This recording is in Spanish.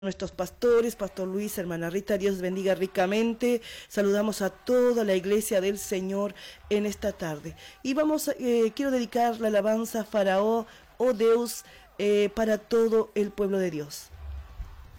Nuestros pastores, Pastor Luis, hermana Rita, Dios bendiga ricamente. Saludamos a toda la iglesia del Señor en esta tarde. Y quiero dedicar la alabanza a Faraón, oh Dios, para todo el pueblo de Dios.